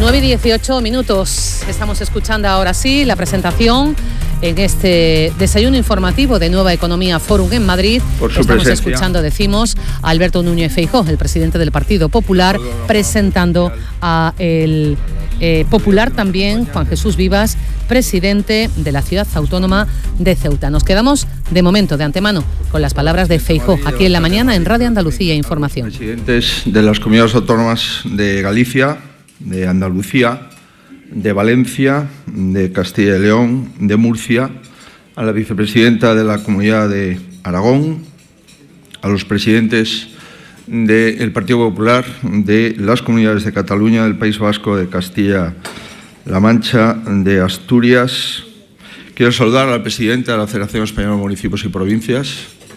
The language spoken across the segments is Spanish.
9:18. Estamos escuchando ahora sí la presentación en este desayuno informativo de Nueva Economía Forum en Madrid. Estamos escuchando, decimos, a Alberto Núñez Feijóo, el presidente del Partido Popular, presentando a el popular también Juan Jesús Vivas, presidente de la ciudad autónoma de Ceuta. Nos quedamos de momento, de antemano, con las palabras de Feijóo aquí en la mañana en Radio Andalucía Información. Presidentes de las comunidades autónomas de Galicia, de Andalucía, de Valencia, de Castilla y León, de Murcia, a la vicepresidenta de la Comunidad de Aragón, a los presidentes del Partido Popular de las comunidades de Cataluña, del País Vasco, de Castilla-La Mancha, de Asturias. Quiero saludar al presidente de la Federación Española de Municipios y Provincias,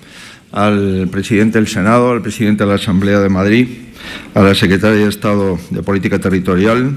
al presidente del Senado, al presidente de la Asamblea de Madrid, a la secretaria de Estado de Política Territorial.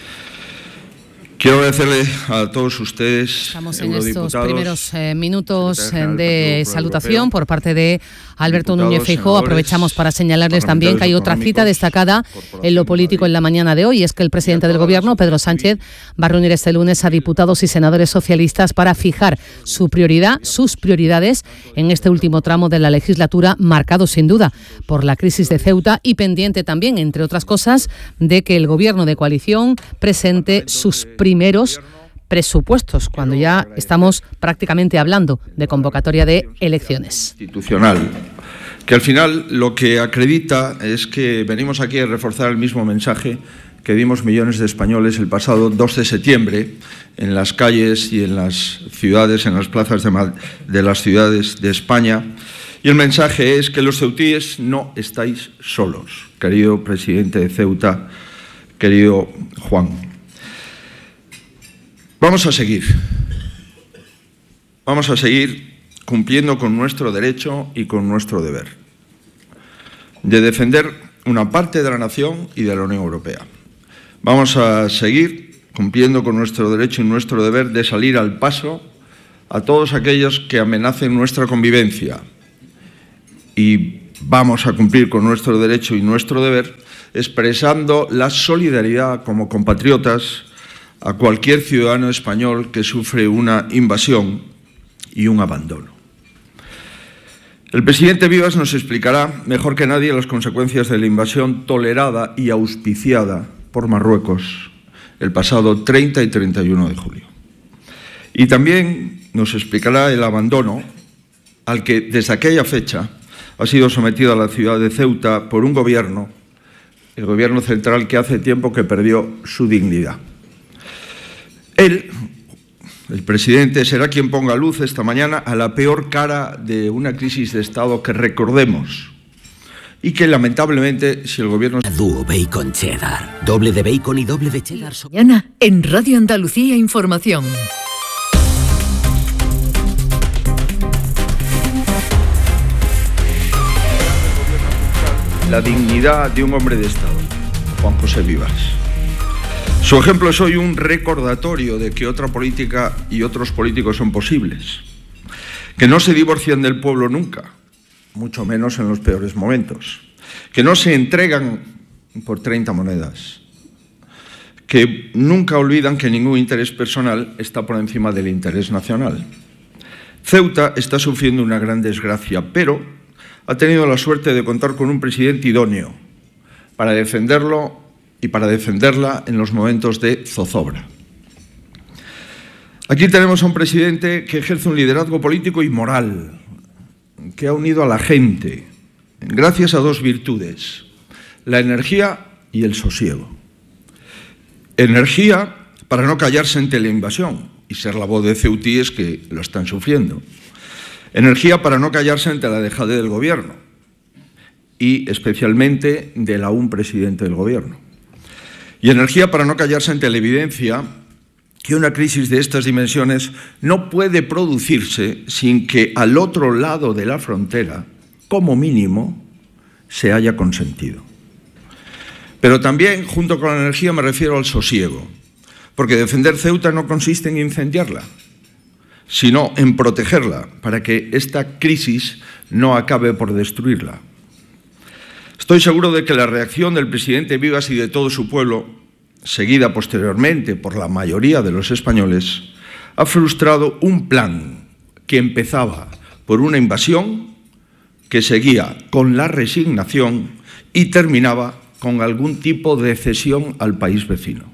Quiero agradecerle a todos ustedes. Estamos en estos primeros minutos de salutación por parte de Alberto Núñez Feijóo. Aprovechamos para señalarles también que hay otra cita destacada en lo político en la mañana de hoy. Es que el presidente del Gobierno, Pedro Sánchez, va a reunir este lunes a diputados y senadores socialistas para fijar sus prioridades en este último tramo de la legislatura, marcado sin duda por la crisis de Ceuta y pendiente también, entre otras cosas, de que el Gobierno de coalición presente sus primeros presupuestos, cuando ya estamos prácticamente hablando de convocatoria de elecciones. Institucional, que al final lo que acredita es que venimos aquí a reforzar el mismo mensaje que dimos millones de españoles el pasado 2 de septiembre en las calles y en las ciudades, en las plazas de las ciudades de España. Y el mensaje es que los ceutíes no estáis solos, querido presidente de Ceuta, querido Juan. Vamos a seguir cumpliendo con nuestro derecho y con nuestro deber de defender una parte de la nación y de la Unión Europea. Vamos a seguir cumpliendo con nuestro derecho y nuestro deber de salir al paso a todos aquellos que amenacen nuestra convivencia. Y vamos a cumplir con nuestro derecho y nuestro deber expresando la solidaridad como compatriotas a cualquier ciudadano español que sufre una invasión y un abandono. El presidente Vivas nos explicará mejor que nadie las consecuencias de la invasión tolerada y auspiciada por Marruecos el pasado 30 y 31 de julio. Y también nos explicará el abandono al que desde aquella fecha ha sido sometida la ciudad de Ceuta por un gobierno, el gobierno central, que hace tiempo que perdió su dignidad. Él, el presidente, será quien ponga luz esta mañana a la peor cara de una crisis de Estado que recordemos y que lamentablemente, si el gobierno... Dúo bacon cheddar, doble de bacon y doble de cheddar. Mañana en Radio Andalucía Información. La dignidad de un hombre de Estado, Juan José Vivas. Su ejemplo es hoy un recordatorio de que otra política y otros políticos son posibles, que no se divorcian del pueblo nunca, mucho menos en los peores momentos, que no se entregan por 30 monedas, que nunca olvidan que ningún interés personal está por encima del interés nacional. Ceuta está sufriendo una gran desgracia, pero ha tenido la suerte de contar con un presidente idóneo para defenderlo y para defenderla en los momentos de zozobra. Aquí tenemos a un presidente que ejerce un liderazgo político y moral, que ha unido a la gente gracias a dos virtudes: la energía y el sosiego. Energía para no callarse ante la invasión y ser la voz de ceutíes que lo están sufriendo. Energía para no callarse ante la dejadez del gobierno y especialmente del aún presidente del gobierno. Y energía para no callarse ante la evidencia que una crisis de estas dimensiones no puede producirse sin que al otro lado de la frontera, como mínimo, se haya consentido. Pero también, junto con la energía, me refiero al sosiego, porque defender Ceuta no consiste en incendiarla, sino en protegerla para que esta crisis no acabe por destruirla. Estoy seguro de que la reacción del presidente Vivas y de todo su pueblo seguida posteriormente por la mayoría de los españoles, ha frustrado un plan que empezaba por una invasión, que seguía con la resignación y terminaba con algún tipo de cesión al país vecino.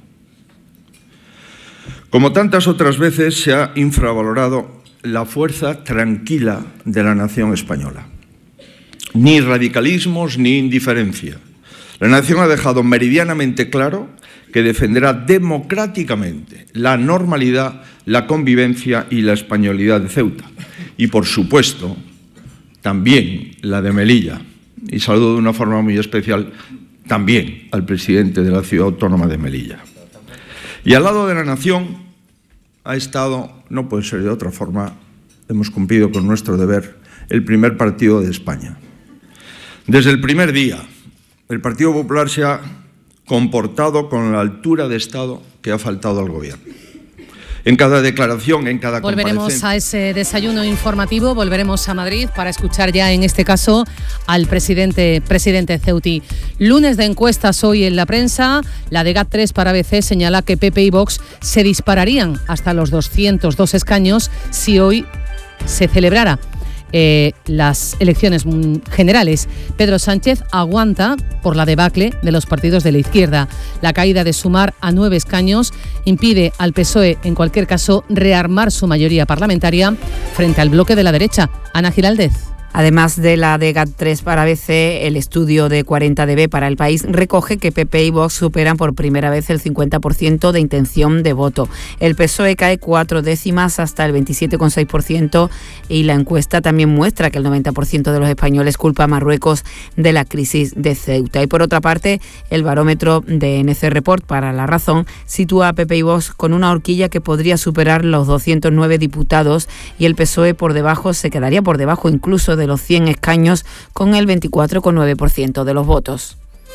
Como tantas otras veces, se ha infravalorado la fuerza tranquila de la nación española. Ni radicalismos ni indiferencia. La nación ha dejado meridianamente claro que defenderá democráticamente la normalidad, la convivencia y la españolidad de Ceuta. Y, por supuesto, también la de Melilla. Y saludo de una forma muy especial también al presidente de la Ciudad Autónoma de Melilla. Y al lado de la nación ha estado, no puede ser de otra forma, hemos cumplido con nuestro deber, el primer partido de España. Desde el primer día, el Partido Popular se ha comportado con la altura de Estado que ha faltado al Gobierno. En cada declaración, en cada comparecencia. Volveremos a ese desayuno informativo, volveremos a Madrid para escuchar ya en este caso al presidente ceutí. Lunes de encuestas hoy en la prensa. La de GAT3 para ABC señala que PP y Vox se dispararían hasta los 202 escaños si hoy se celebrara las elecciones generales. Pedro Sánchez aguanta por la debacle de los partidos de la izquierda. La caída de Sumar a 9 escaños impide al PSOE, en cualquier caso, rearmar su mayoría parlamentaria frente al bloque de la derecha. Ana Giraldez. Además de la de GAT3 para ABC, el estudio de 40DB para El País recoge que PP y Vox superan por primera vez el 50% de intención de voto. El PSOE cae 4 décimas hasta el 27,6% y la encuesta también muestra que el 90% de los españoles culpa a Marruecos de la crisis de Ceuta. Y por otra parte, el barómetro de NC Report para La Razón sitúa a PP y Vox con una horquilla que podría superar los 209 diputados y el PSOE se quedaría por debajo incluso de los 100 escaños con el 24,9% de los votos.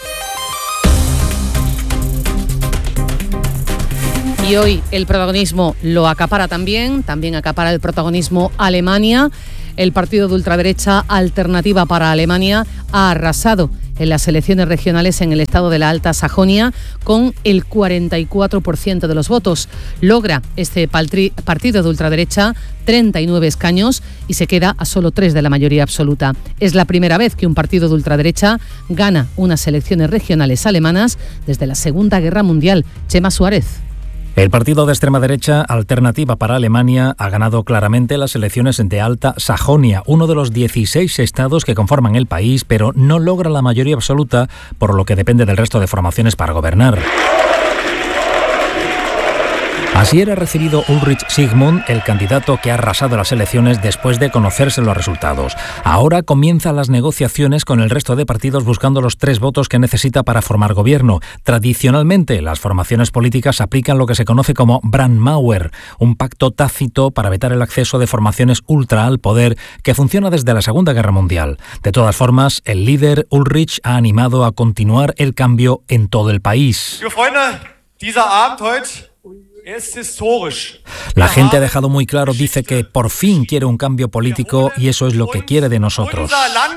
Y hoy el protagonismo lo acapara también acapara el protagonismo Alemania. El partido de ultraderecha Alternativa para Alemania ha arrasado en las elecciones regionales en el estado de la Alta Sajonia con el 44% de los votos. Logra este partido de ultraderecha 39 escaños y se queda a solo 3 de la mayoría absoluta. Es la primera vez que un partido de ultraderecha gana unas elecciones regionales alemanas desde la Segunda Guerra Mundial. Chema Suárez. El partido de extrema derecha Alternativa para Alemania ha ganado claramente las elecciones de Alta Sajonia, uno de los 16 estados que conforman el país, pero no logra la mayoría absoluta, por lo que depende del resto de formaciones para gobernar. Así era recibido Ulrich Sigmund, el candidato que ha arrasado las elecciones después de conocerse los resultados. Ahora comienzan las negociaciones con el resto de partidos buscando los 3 votos que necesita para formar gobierno. Tradicionalmente, las formaciones políticas aplican lo que se conoce como Brandmauer, un pacto tácito para vetar el acceso de formaciones ultra al poder que funciona desde la Segunda Guerra Mundial. De todas formas, el líder Ulrich ha animado a continuar el cambio en todo el país. La gente ha dejado muy claro, dice que por fin quiere un cambio político y eso es lo que quiere de nosotros.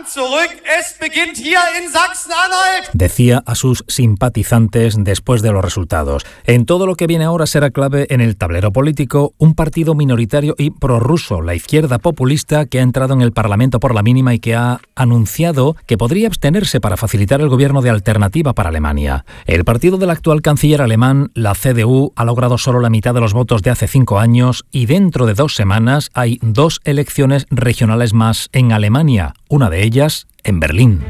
Decía a sus simpatizantes después de los resultados. En todo lo que viene ahora será clave en el tablero político un partido minoritario y prorruso, la izquierda populista, que ha entrado en el Parlamento por la mínima y que ha anunciado que podría abstenerse para facilitar el gobierno de Alternativa para Alemania. El partido del actual canciller alemán, la CDU, ha logrado solo la mitad de los votos de hace 5 años y dentro de 2 semanas hay 2 elecciones regionales más en Alemania, una de ellas en Berlín.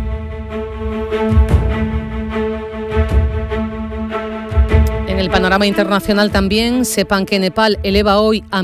En el panorama internacional también, sepan que Nepal eleva hoy a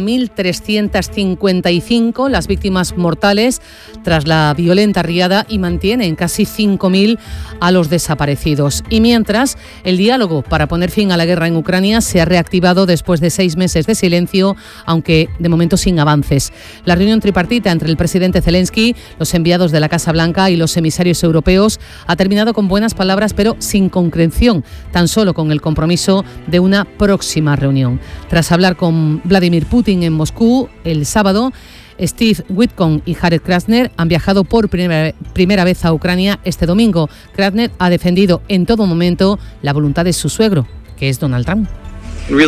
1.355 las víctimas mortales tras la violenta riada y mantiene en casi 5.000 a los desaparecidos. Y mientras, el diálogo para poner fin a la guerra en Ucrania se ha reactivado después de 6 meses de silencio, aunque de momento sin avances. La reunión tripartita entre el presidente Zelensky, los enviados de la Casa Blanca y los emisarios europeos ha terminado con buenas palabras, pero sin concreción, tan solo con el compromiso de una próxima reunión. Tras hablar con Vladimir Putin en Moscú el sábado, Steve Witkoff y Jared Kushner han viajado por primera vez a Ucrania este domingo. Kushner ha defendido en todo momento la voluntad de su suegro. que es Donald Trump. Lo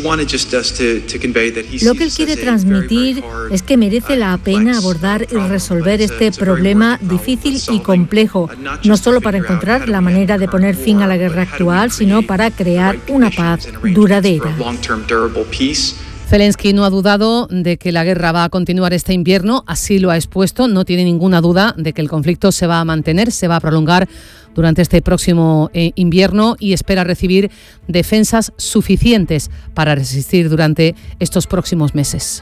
que él quiere transmitir es que merece la pena abordar y resolver este problema difícil y complejo, no solo para encontrar la manera de poner fin a la guerra actual, sino para crear una paz duradera. Zelensky no ha dudado de que la guerra va a continuar este invierno, así lo ha expuesto, no tiene ninguna duda de que el conflicto se va a mantener, se va a prolongar durante este próximo invierno y espera recibir defensas suficientes para resistir durante estos próximos meses.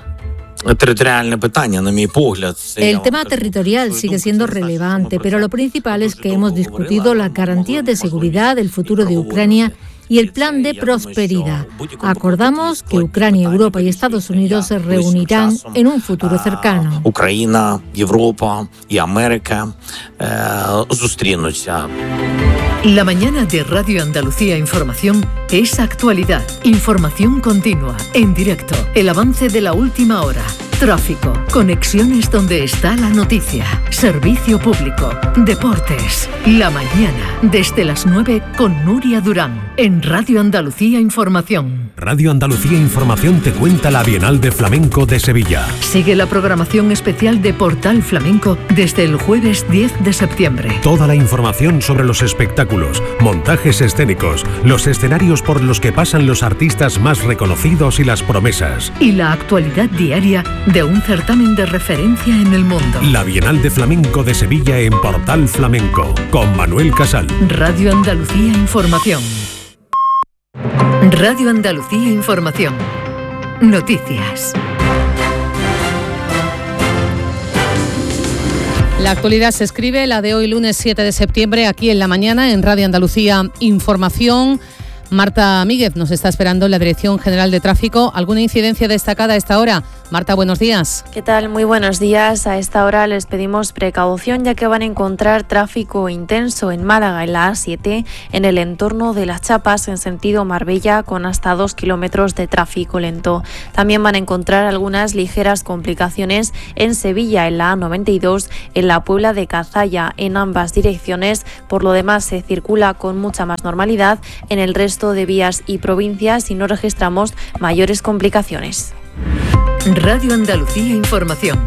El tema territorial sigue siendo relevante, pero lo principal es que hemos discutido las garantías de seguridad, el futuro de Ucrania y el plan de prosperidad. Acordamos que Ucrania, Europa y Estados Unidos se reunirán en un futuro cercano. Ucrania, Europa y América зустрінуться. La mañana de Radio Andalucía Información es actualidad, información continua, en directo, el avance de la última hora, tráfico, conexiones donde está la noticia, servicio público, deportes. La mañana, desde las 9 con Nuria Durán, en Radio Andalucía Información. Radio Andalucía Información te cuenta la Bienal de Flamenco de Sevilla. Sigue la programación especial de Portal Flamenco desde el jueves 10 de septiembre. Toda la información sobre los espectáculos, montajes escénicos, los escenarios por los que pasan los artistas más reconocidos y las promesas. Y la actualidad diaria de un certamen de referencia en el mundo. La Bienal de Flamenco de Sevilla en Portal Flamenco, con Manuel Casal. Radio Andalucía Información. Radio Andalucía Información. Noticias. La actualidad se escribe, la de hoy lunes 7 de septiembre, aquí en la mañana, en Radio Andalucía Información. Marta Míguez nos está esperando en la Dirección General de Tráfico. ¿Alguna incidencia destacada a esta hora? Marta, buenos días. ¿Qué tal? Muy buenos días. A esta hora les pedimos precaución ya que van a encontrar tráfico intenso en Málaga, en la A7, en el entorno de Las Chapas, en sentido Marbella, con hasta 2 kilómetros de tráfico lento. También van a encontrar algunas ligeras complicaciones en Sevilla, en la A92, en la Puebla de Cazalla, en ambas direcciones. Por lo demás, se circula con mucha más normalidad en el resto de vías y provincias y no registramos mayores complicaciones. Radio Andalucía Información.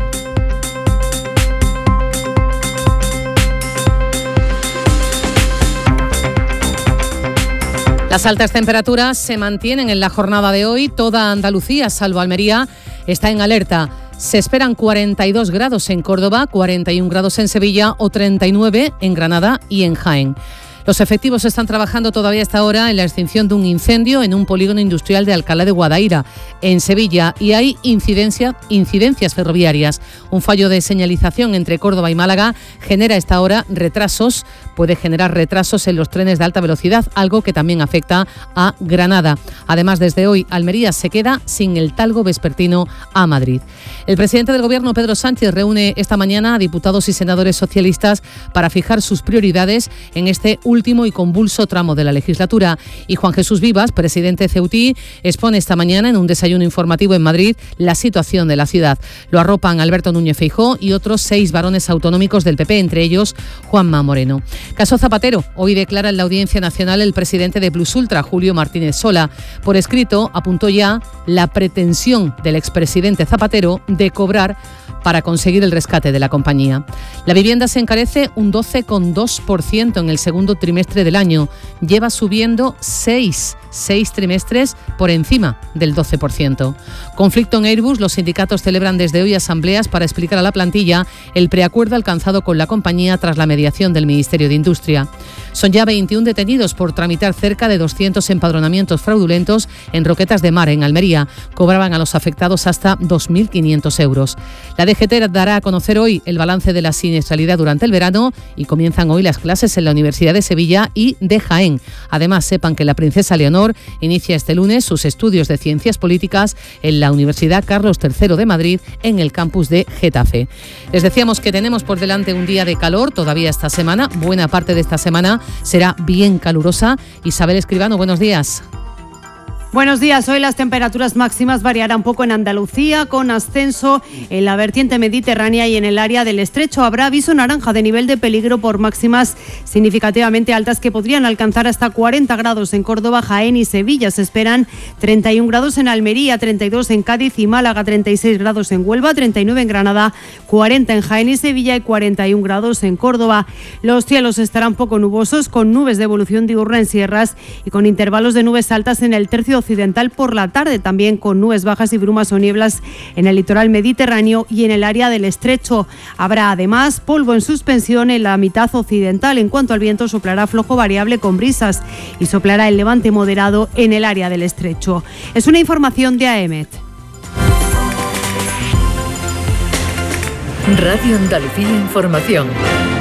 Las altas temperaturas se mantienen en la jornada de hoy. Toda Andalucía, salvo Almería, está en alerta. Se esperan 42 grados en Córdoba, 41 grados en Sevilla o 39 en Granada y en Jaén. Los efectivos están trabajando todavía hasta ahora en la extinción de un incendio en un polígono industrial de Alcalá de Guadaira, en Sevilla, y hay incidencias ferroviarias. Un fallo de señalización entre Córdoba y Málaga genera a esta hora retrasos, puede generar retrasos en los trenes de alta velocidad, algo que también afecta a Granada. Además, desde hoy, Almería se queda sin el talgo vespertino a Madrid. El presidente del Gobierno, Pedro Sánchez, reúne esta mañana a diputados y senadores socialistas para fijar sus prioridades en este último y convulso tramo de la legislatura. Y Juan Jesús Vivas, presidente de Ceutí, expone esta mañana en un desayuno informativo en Madrid la situación de la ciudad. Lo arropan Alberto Núñez Feijóo y otros 6 varones autonómicos del PP, entre ellos Juanma Moreno. Caso Zapatero. Hoy declara en la Audiencia Nacional el presidente de Plus Ultra, Julio Martínez Sola. Por escrito, apuntó ya la pretensión del expresidente Zapatero de cobrar para conseguir el rescate de la compañía. La vivienda se encarece un 12,2% en el segundo trimestre del año. Lleva subiendo 6 trimestres por encima del 12%. Conflicto en Airbus. Los sindicatos celebran desde hoy asambleas para explicar a la plantilla el preacuerdo alcanzado con la compañía tras la mediación del Ministerio de Industria. Son ya 21 detenidos por tramitar cerca de 200 empadronamientos fraudulentos en Roquetas de Mar, en Almería. Cobraban a los afectados hasta 2.500 euros. La DGT dará a conocer hoy el balance de la siniestralidad durante el verano y comienzan hoy las clases en la Universidad de Sevilla y de Jaén. Además, sepan que la princesa Leonor inicia este lunes sus estudios de Ciencias Políticas en la Universidad Carlos III de Madrid, en el campus de Getafe. Les decíamos que tenemos por delante un día de calor todavía esta semana. Buena parte de esta semana será bien calurosa. Isabel Escribano, buenos días. Buenos días. Hoy las temperaturas máximas variarán poco en Andalucía, con ascenso en la vertiente mediterránea y en el área del Estrecho. Habrá aviso naranja de nivel de peligro por máximas significativamente altas que podrían alcanzar hasta 40 grados en Córdoba, Jaén y Sevilla. Se esperan 31 grados en Almería, 32 en Cádiz y Málaga, 36 grados en Huelva, 39 en Granada, 40 en Jaén y Sevilla y 41 grados en Córdoba. Los cielos estarán poco nubosos, con nubes de evolución diurna en sierras y con intervalos de nubes altas en el tercio occidental por la tarde, también con nubes bajas y brumas o nieblas en el litoral mediterráneo y en el área del Estrecho. Habrá además polvo en suspensión en la mitad occidental. En cuanto al viento, soplará flojo variable con brisas y soplará el levante moderado en el área del Estrecho. Es una información de AEMET. Radio Andalucía Información.